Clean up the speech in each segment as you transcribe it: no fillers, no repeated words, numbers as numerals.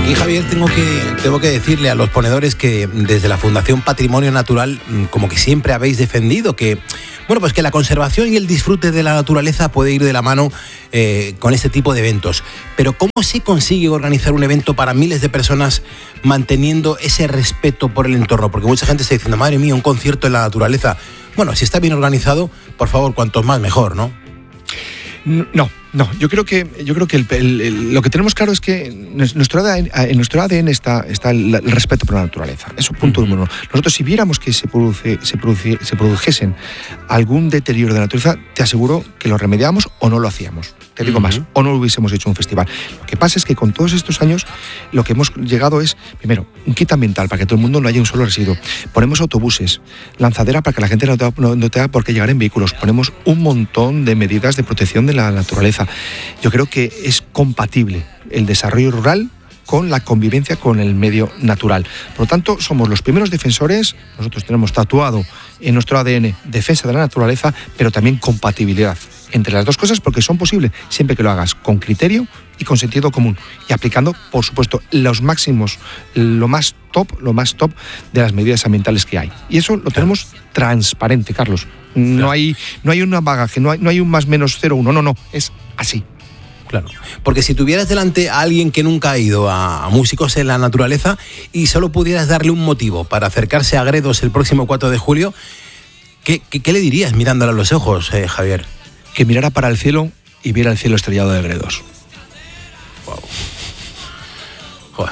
Aquí, Javier, tengo que decirle a los ponedores que desde la Fundación Patrimonio Natural, como que siempre habéis defendido que, bueno, pues que la conservación y el disfrute de la naturaleza puede ir de la mano con este tipo de eventos. Pero ¿cómo se consigue organizar un evento para miles de personas manteniendo ese respeto por el entorno? Porque mucha gente está diciendo, madre mía, un concierto en la naturaleza. Bueno, si está bien organizado, por favor, cuanto más mejor, ¿no? No, yo creo que lo que tenemos claro es que en nuestro ADN está el respeto por la naturaleza. Eso, punto número uno. Nosotros, si viéramos que se produjesen algún deterioro de la naturaleza, te aseguro que lo remediamos o no lo hacíamos. Te digo más, o no hubiésemos hecho un festival. Lo que pasa es que con todos estos años lo que hemos llegado es, primero, un kit ambiental para que todo el mundo no haya un solo residuo. Ponemos autobuses, lanzadera para que la gente no tenga por qué llegar en vehículos. Ponemos un montón de medidas de protección de la naturaleza. Yo creo que es compatible el desarrollo rural con la convivencia con el medio natural. Por lo tanto, somos los primeros defensores. Nosotros tenemos tatuado en nuestro ADN defensa de la naturaleza, pero también compatibilidad entre las dos cosas, porque son posibles siempre que lo hagas con criterio y con sentido común y aplicando, por supuesto, los máximos, lo más top de las medidas ambientales que hay. Y eso lo tenemos transparente, Carlos. No hay un bagaje, no hay un más menos 0,1, no, es así. Claro, porque si tuvieras delante a alguien que nunca ha ido a Músicos en la Naturaleza y solo pudieras darle un motivo para acercarse a Gredos el próximo 4 de julio, ¿qué le dirías mirándole a los ojos, Javier? Que mirara para el cielo y viera el cielo estrellado de Gredos. Wow. Joder,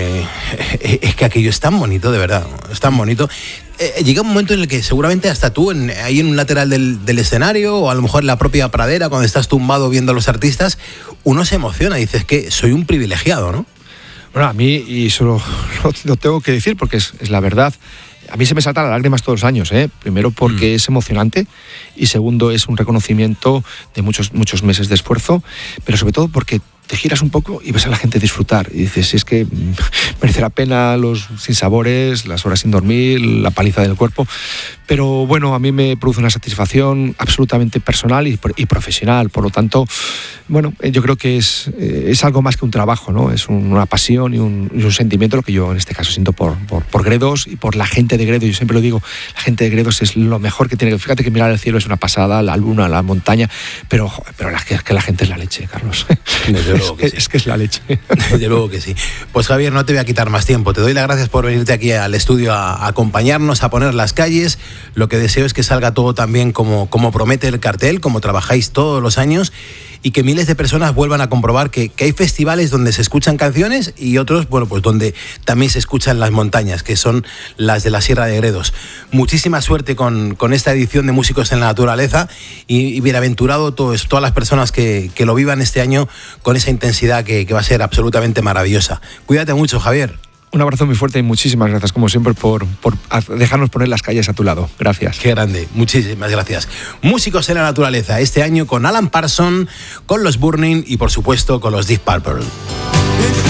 es que aquello es tan bonito, de verdad, es tan bonito. Llega un momento en el que seguramente hasta tú, ahí en un lateral del escenario, o a lo mejor en la propia pradera, cuando estás tumbado viendo a los artistas, uno se emociona y dices que soy un privilegiado, ¿no? Bueno, a mí, y eso lo tengo que decir porque es la verdad, a mí se me saltan las lágrimas todos los años, ¿eh? Primero porque es emocionante y segundo es un reconocimiento de muchos meses de esfuerzo, pero sobre todo porque te giras un poco y ves a la gente disfrutar y dices, si es que merece la pena los sinsabores, las horas sin dormir, la paliza del cuerpo, pero bueno, a mí me produce una satisfacción absolutamente personal y profesional, por lo tanto, bueno, yo creo que es algo más que un trabajo, ¿no? Es una pasión y un sentimiento lo que yo en este caso siento por Gredos y por la gente de Gredos. Yo siempre lo digo, la gente de Gredos es lo mejor que tiene. Fíjate que mirar el cielo es una pasada, la luna, la montaña, pero que la gente es la leche, Carlos. Es que es la leche. Desde luego que sí. Pues Javier, no te voy a quitar más tiempo. Te doy las gracias por venirte aquí al estudio a acompañarnos, a poner las calles. Lo que deseo es que salga todo tan bien como promete el cartel, como trabajáis todos los años, y que miles de personas vuelvan a comprobar que hay festivales donde se escuchan canciones y otros, bueno, pues donde también se escuchan las montañas, que son las de la Sierra de Gredos. Muchísima suerte con esta edición de Músicos en la Naturaleza y bienaventurado todas las personas que lo vivan este año con esa intensidad que va a ser absolutamente maravillosa. Cuídate mucho, Javier. Un abrazo muy fuerte y muchísimas gracias, como siempre, por dejarnos poner las calles a tu lado. Gracias. Qué grande, muchísimas gracias. Músicos en la Naturaleza, este año con Alan Parsons, con los Burning y, por supuesto, con los Deep Purple.